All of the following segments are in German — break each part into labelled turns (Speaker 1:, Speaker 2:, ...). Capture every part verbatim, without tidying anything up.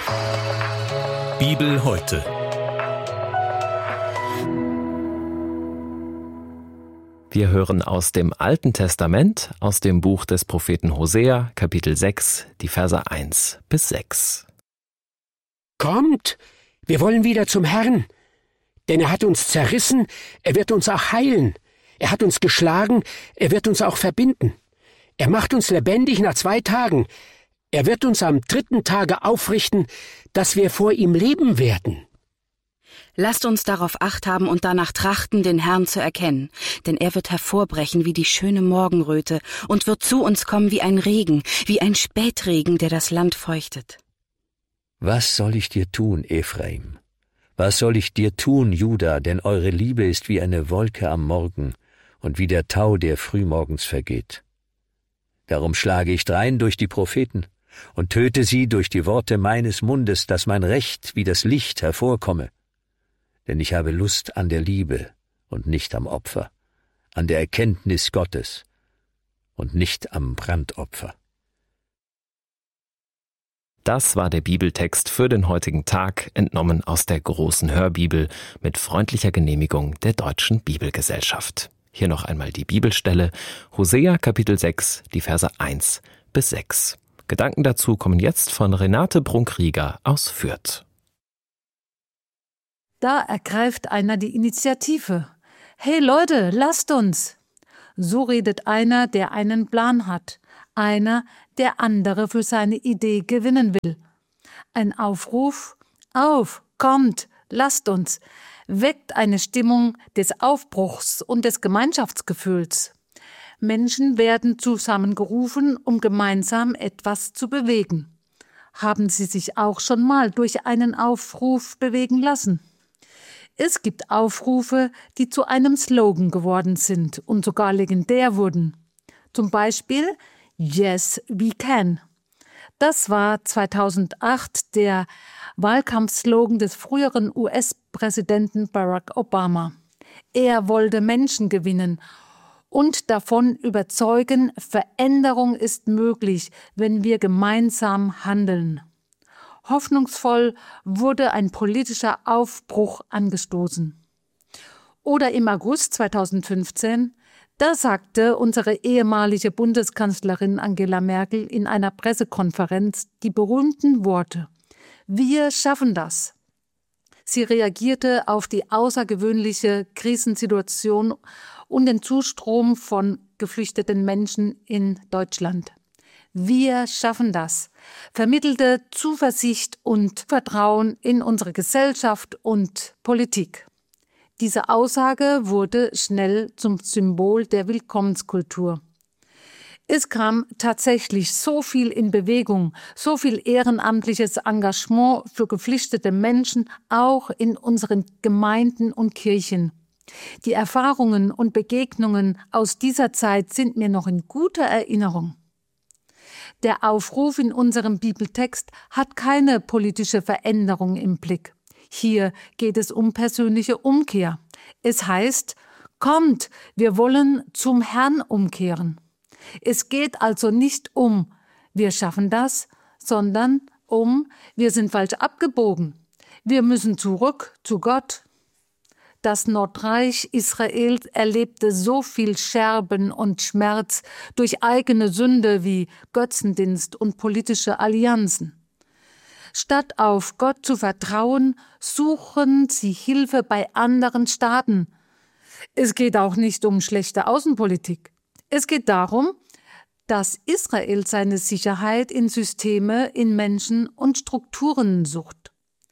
Speaker 1: Bibel heute. Wir hören aus dem Alten Testament, aus dem Buch des Propheten Hosea, Kapitel sechs, die Verse eins bis sechs.
Speaker 2: Kommt, wir wollen wieder zum Herrn, denn er hat uns zerrissen, er wird uns auch heilen. Er hat uns geschlagen, er wird uns auch verbinden. Er macht uns lebendig nach zwei Tagen. Er wird uns am dritten Tage aufrichten, dass wir vor ihm leben werden.
Speaker 3: Lasst uns darauf Acht haben und danach trachten, den Herrn zu erkennen. Denn er wird hervorbrechen wie die schöne Morgenröte und wird zu uns kommen wie ein Regen, wie ein Spätregen, der das Land feuchtet.
Speaker 4: Was soll ich dir tun, Ephraim? Was soll ich dir tun, Juda, denn eure Liebe ist wie eine Wolke am Morgen und wie der Tau, der frühmorgens vergeht. Darum schlage ich drein durch die Propheten und töte sie durch die Worte meines Mundes, dass mein Recht wie das Licht hervorkomme. Denn ich habe Lust an der Liebe und nicht am Opfer, an der Erkenntnis Gottes und nicht am Brandopfer.
Speaker 1: Das war der Bibeltext für den heutigen Tag, entnommen aus der großen Hörbibel mit freundlicher Genehmigung der Deutschen Bibelgesellschaft. Hier noch einmal die Bibelstelle, Hosea Kapitel sechs, die Verse eins bis sechs. Gedanken dazu kommen jetzt von Renate Brunkrieger aus Fürth.
Speaker 5: Da ergreift einer die Initiative. Hey Leute, lasst uns! So redet einer, der einen Plan hat. Einer, der andere für seine Idee gewinnen will. Ein Aufruf, auf, kommt, lasst uns, weckt eine Stimmung des Aufbruchs und des Gemeinschaftsgefühls. Menschen werden zusammengerufen, um gemeinsam etwas zu bewegen. Haben Sie sich auch schon mal durch einen Aufruf bewegen lassen? Es gibt Aufrufe, die zu einem Slogan geworden sind und sogar legendär wurden. Zum Beispiel Yes, we can. Das war zweitausendacht der Wahlkampfslogan des früheren U S-Präsidenten Barack Obama. Er wollte Menschen gewinnen und davon überzeugen, Veränderung ist möglich, wenn wir gemeinsam handeln. Hoffnungsvoll wurde ein politischer Aufbruch angestoßen. Oder im August zweitausendfünfzehn, da sagte unsere ehemalige Bundeskanzlerin Angela Merkel in einer Pressekonferenz die berühmten Worte: Wir schaffen das. Sie reagierte auf die außergewöhnliche Krisensituation und den Zustrom von geflüchteten Menschen in Deutschland. Wir schaffen das, vermittelte Zuversicht und Vertrauen in unsere Gesellschaft und Politik. Diese Aussage wurde schnell zum Symbol der Willkommenskultur. Es kam tatsächlich so viel in Bewegung, so viel ehrenamtliches Engagement für geflüchtete Menschen, auch in unseren Gemeinden und Kirchen. Die Erfahrungen und Begegnungen aus dieser Zeit sind mir noch in guter Erinnerung. Der Aufruf in unserem Bibeltext hat keine politische Veränderung im Blick. Hier geht es um persönliche Umkehr. Es heißt, kommt, wir wollen zum Herrn umkehren. Es geht also nicht um, wir schaffen das, sondern um, wir sind falsch abgebogen. Wir müssen zurück zu Gott. Das Nordreich Israels erlebte so viel Scherben und Schmerz durch eigene Sünde wie Götzendienst und politische Allianzen. Statt auf Gott zu vertrauen, suchen sie Hilfe bei anderen Staaten. Es geht auch nicht um schlechte Außenpolitik. Es geht darum, dass Israel seine Sicherheit in Systeme, in Menschen und Strukturen sucht.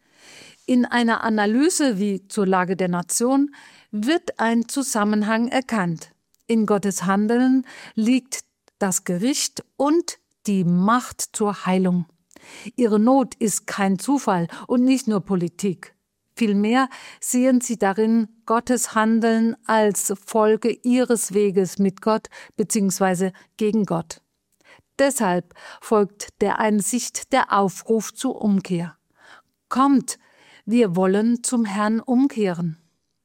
Speaker 5: In einer Analyse wie zur Lage der Nation wird ein Zusammenhang erkannt. In Gottes Handeln liegt das Gericht und die Macht zur Heilung. Ihre Not ist kein Zufall und nicht nur Politik. Vielmehr sehen sie darin Gottes Handeln als Folge ihres Weges mit Gott bzw. gegen Gott. Deshalb folgt der Einsicht der Aufruf zur Umkehr. Kommt, wir wollen zum Herrn umkehren.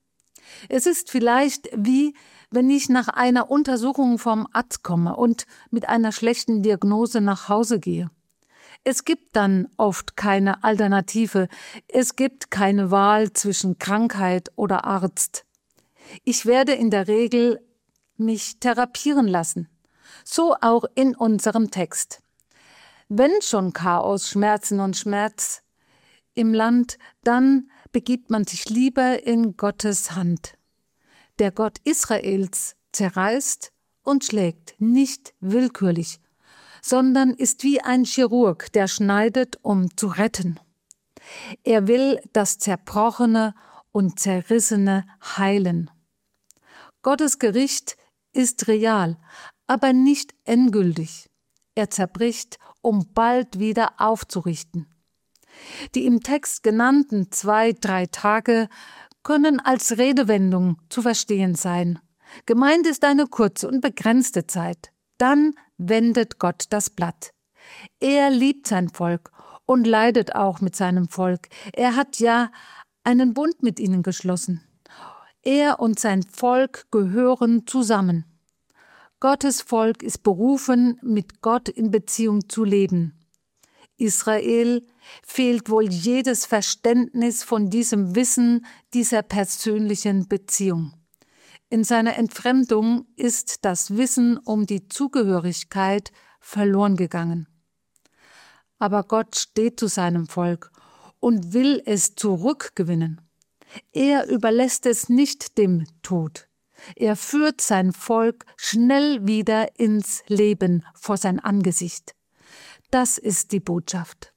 Speaker 5: Es ist vielleicht wie, wenn ich nach einer Untersuchung vom Arzt komme und mit einer schlechten Diagnose nach Hause gehe. Es gibt dann oft keine Alternative, es gibt keine Wahl zwischen Krankheit oder Arzt. Ich werde in der Regel mich therapieren lassen, so auch in unserem Text. Wenn schon Chaos, Schmerzen und Schmerz im Land, dann begibt man sich lieber in Gottes Hand. Der Gott Israels zerreißt und schlägt, nicht willkürlich, sondern ist wie ein Chirurg, der schneidet, um zu retten. Er will das Zerbrochene und Zerrissene heilen. Gottes Gericht ist real, aber nicht endgültig. Er zerbricht, um bald wieder aufzurichten. Die im Text genannten zwei, drei Tage können als Redewendung zu verstehen sein. Gemeint ist eine kurze und begrenzte Zeit. Dann wendet Gott das Blatt. Er liebt sein Volk und leidet auch mit seinem Volk. Er hat ja einen Bund mit ihnen geschlossen. Er und sein Volk gehören zusammen. Gottes Volk ist berufen, mit Gott in Beziehung zu leben. Israel fehlt wohl jedes Verständnis von diesem Wissen, dieser persönlichen Beziehung. In seiner Entfremdung ist das Wissen um die Zugehörigkeit verloren gegangen. Aber Gott steht zu seinem Volk und will es zurückgewinnen. Er überlässt es nicht dem Tod. Er führt sein Volk schnell wieder ins Leben vor sein Angesicht. Das ist die Botschaft.